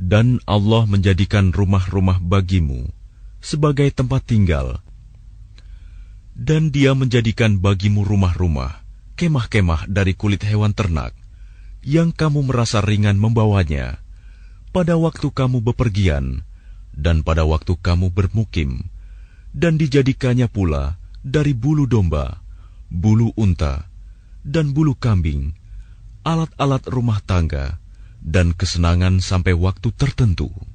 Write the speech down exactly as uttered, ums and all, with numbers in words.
Dan Allah menjadikan rumah-rumah bagimu sebagai tempat tinggal, dan Dia menjadikan bagimu rumah-rumah, kemah-kemah dari kulit hewan ternak, yang kamu merasa ringan membawanya, pada waktu kamu bepergian, dan pada waktu kamu bermukim, dan dijadikannya pula dari bulu domba, bulu unta, dan bulu kambing, alat-alat rumah tangga, dan kesenangan sampai waktu tertentu.